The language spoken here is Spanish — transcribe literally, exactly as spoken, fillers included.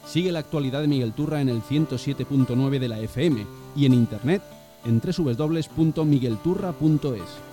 Sigue la actualidad de Miguel Turra en el ciento siete punto nueve de la F M y en internet en doble u doble u doble u punto miguel turra punto es.